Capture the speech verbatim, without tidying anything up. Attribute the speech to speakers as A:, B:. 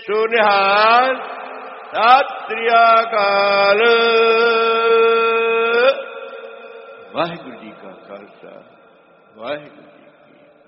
A: ਸੋ ਨਿਹਾਲ। ਸਤਿ ਸ੍ਰੀ ਅਕਾਲ। ਵਾਹਿਗੁਰੂ ਜੀ ਕਾ ਖਾਲਸਾ, ਵਾਹਿਗੁਰੂ ਜੀ।